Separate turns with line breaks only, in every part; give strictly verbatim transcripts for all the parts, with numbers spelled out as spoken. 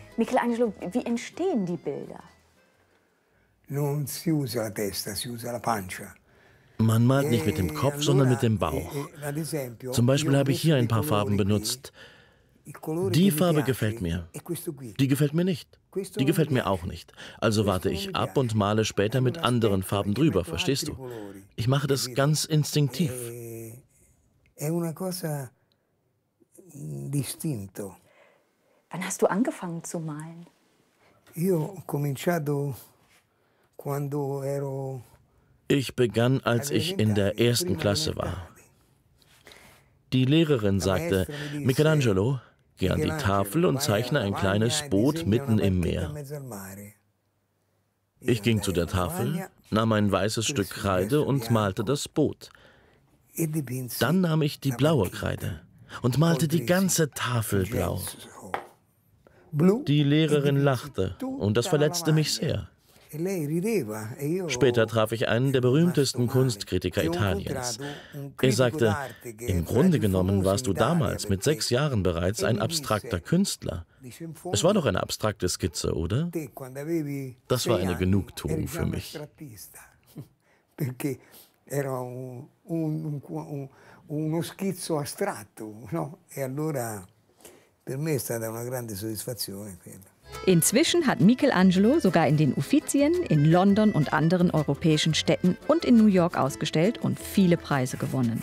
Michelangelo, wie entstehen die Bilder?
Non si usa la testa, si usa la pancia.
Man malt nicht mit dem Kopf, sondern mit dem Bauch. Zum Beispiel habe ich hier ein paar Farben benutzt. Die Farbe gefällt mir. Die gefällt mir nicht. Die gefällt mir auch nicht. Also warte ich ab und male später mit anderen Farben drüber, verstehst du? Ich mache das ganz instinktiv.
Wann hast du angefangen zu malen?
Ich begann, als ich in der ersten Klasse war. Die Lehrerin sagte, Michelangelo, geh an die Tafel und zeichne ein kleines Boot mitten im Meer. Ich ging zu der Tafel, nahm ein weißes Stück Kreide und malte das Boot. Dann nahm ich die blaue Kreide und malte die ganze Tafel blau. Die Lehrerin lachte und das verletzte mich sehr. Später traf ich einen der berühmtesten Kunstkritiker Italiens. Er sagte, im Grunde genommen warst du damals mit sechs Jahren bereits ein abstrakter Künstler. Es war doch eine abstrakte Skizze, oder? Das war eine Genugtuung für mich.
Uno schizzo astratto, no? E allora per me è stata una grande soddisfazione quella.
Inzwischen hat Michelangelo sogar in den Uffizien, in London und anderen europäischen Städten und in New York ausgestellt und viele Preise gewonnen.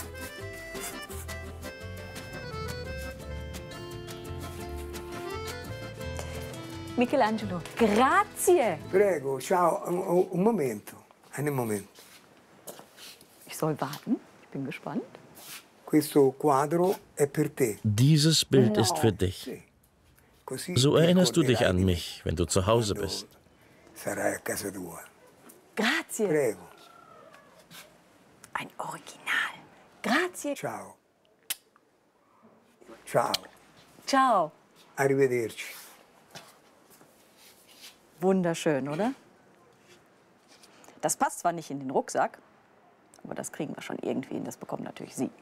Michelangelo, grazie!
Prego, ciao, un, un momento, einen Moment.
Ich soll warten, ich bin gespannt.
Questo quadro è per te.
Dieses Bild ist für dich. So erinnerst du dich an mich, wenn du zu Hause bist.
Grazie.
Prego.
Ein Original. Grazie.
Ciao. Ciao.
Ciao.
Arrivederci.
Wunderschön, oder? Das passt zwar nicht in den Rucksack, aber das kriegen wir schon irgendwie hin. Das bekommen natürlich Sie.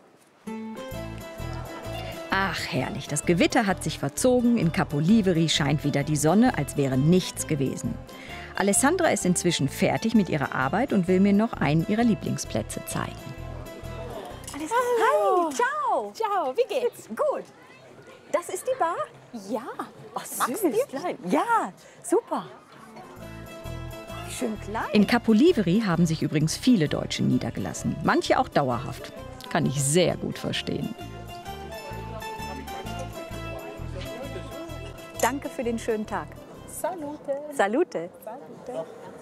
Ach, herrlich. Das Gewitter hat sich verzogen. In Capo Liveri scheint wieder die Sonne, als wäre nichts gewesen. Alessandra ist inzwischen fertig mit ihrer Arbeit und will mir noch einen ihrer Lieblingsplätze zeigen.
Hallo. Hi, ciao.
Ciao, wie geht's?
Gut. Das ist die Bar?
Ja.
Ach, süß. Klein. Ja, super. Schön klein.
In Capo Liveri haben sich übrigens viele Deutsche niedergelassen. Manche auch dauerhaft. Kann ich sehr gut verstehen.
Danke für den schönen Tag.
Salute.
Salute.
Salute.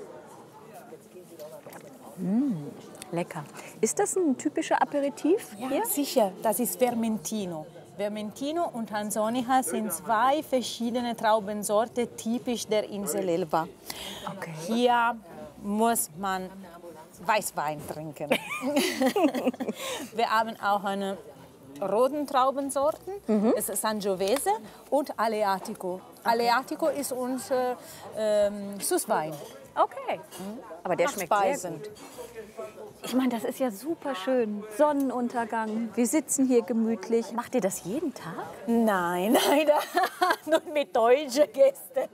Mm, lecker. Ist das ein typischer Aperitif
Ja,
hier?
sicher. Das ist Vermentino. Vermentino und Ansonica sind zwei verschiedene Traubensorten, typisch der Insel Elba.
Okay.
Hier muss man Weißwein trinken. Wir haben auch eine roten Traubensorten, mhm. Es ist Sangiovese und Aleatico. Okay. Aleatico ist unser ähm, Süßwein.
Okay, mhm. Aber der
Macht
schmeckt
Speisen.
sehr gut. Ich meine, das ist ja super schön. Sonnenuntergang, wir sitzen hier gemütlich. Macht ihr das jeden Tag?
Nein, leider nur mit deutschen Gästen.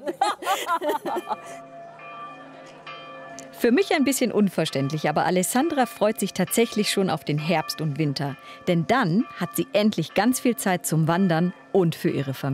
Für mich ein bisschen unverständlich, aber Alessandra freut sich tatsächlich schon auf den Herbst und Winter. Denn dann hat sie endlich ganz viel Zeit zum Wandern und für ihre Familie.